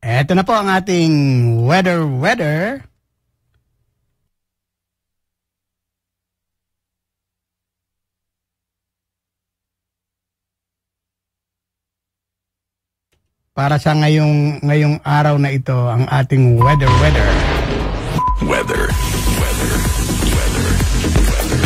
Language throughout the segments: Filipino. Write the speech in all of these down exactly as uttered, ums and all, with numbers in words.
Eto na po ang ating weather weather. Para sa ngayong ngayong araw na ito, ang ating weather weather. Weather, weather, weather, weather.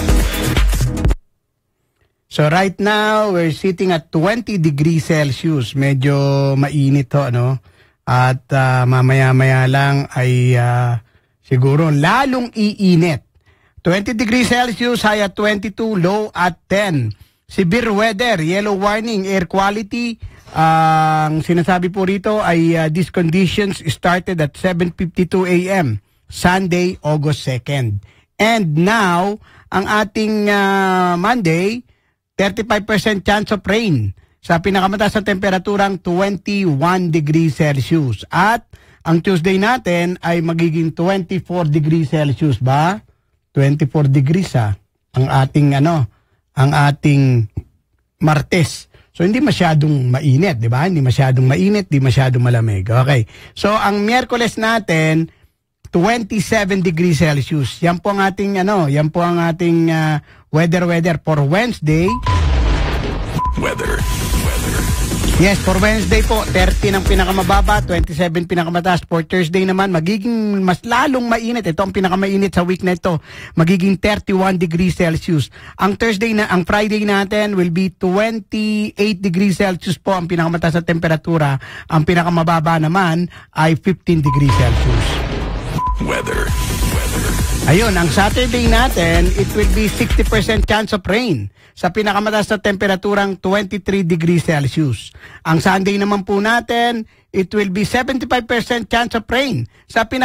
So right now, we're sitting at twenty degrees Celsius. Medyo mainit to, ano? At uh, mamaya-maya lang ay uh, siguro lalong iinit. twenty degrees Celsius, high at twenty-two, low at ten. Severe weather, yellow warning, air quality. Uh, ang sinasabi po rito ay uh, these conditions started at seven fifty-two a m Sunday, August second. And now, ang ating uh, Monday, thirty-five percent chance of rain sa pinakamataas na temperaturang twenty-one degrees Celsius. At ang Tuesday natin ay magiging twenty-four degrees Celsius ba? twenty-four degrees ha. Ang ating ano, ang ating Martes. So hindi masyadong mainit, di ba? Hindi masyadong mainit, hindi masyadong malamig. Okay. So ang Miyerkules natin, twenty-seven degrees Celsius. Yan po ang ating ano, yan po ang ating uh, weather weather for Wednesday. Weather, weather. Yes, for Wednesday po, thirty ng pinakamababa, twenty-seven pinakamataas. For Thursday naman, magiging mas lalong mainit. Ito ang pinakamainit sa week na ito. Magiging thirty-one degrees Celsius. Ang Thursday na, ang Friday natin will be twenty-eight degrees Celsius po ang pinakamataas na temperatura. Ang pinakamababa naman ay fifteen degrees Celsius. Weather, weather. Ayun, ang Saturday natin, it will be sixty percent chance of rain sa pinakamataas na temperaturang twenty-three degrees Celsius. Ang Sunday naman po natin, it will be seventy-five percent chance of rain sa pinaka